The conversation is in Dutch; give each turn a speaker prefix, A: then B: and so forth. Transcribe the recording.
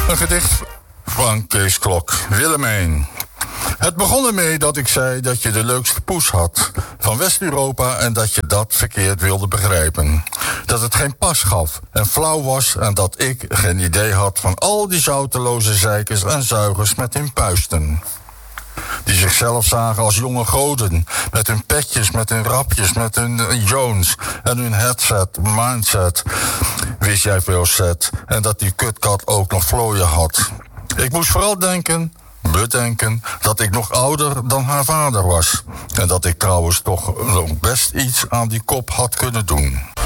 A: Een gedicht van Kees Klok. Willemijn. Het begon ermee dat ik zei dat je de leukste poes had van West-Europa en dat je dat verkeerd wilde begrijpen. Dat het geen pas gaf en flauw was en dat ik geen idee had van al die zouteloze zeikers en zuigers met hun puisten. Die zichzelf zagen als jonge goden, met hun petjes, met hun rapjes, met hun Jones en hun headset, mindset, wist jij veel set, en dat die kutkat ook nog vlooien had. Ik moest vooral bedenken dat ik nog ouder dan haar vader was. En dat ik trouwens toch nog best iets aan die kop had kunnen doen.